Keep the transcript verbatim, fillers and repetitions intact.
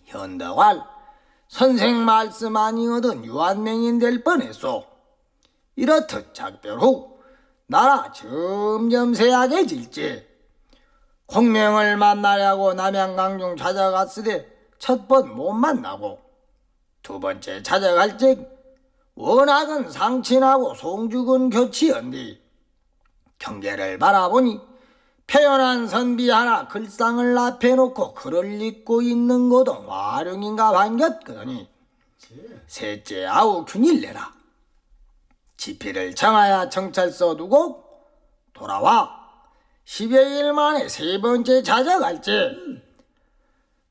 현덕할 선생 말씀 아니거든 유한맹인 될 뻔했소. 이렇듯 작별 후 나라 점점 세약해질지. 공명을 만나려고 남양강중 찾아갔으되 첫 번 못 만나고 두 번째 찾아갈 적 워낙은 상친하고 송죽은 교치언디 경계를 바라보니 표현한 선비 하나 글상을 앞에 놓고 글을 읽고 있는 고동 화룡인가 반겼거니 셋째 아우 균일내라. 지피를 정하여 정찰서 두고 돌아와 십여일 만에 세 번째 찾아갈지.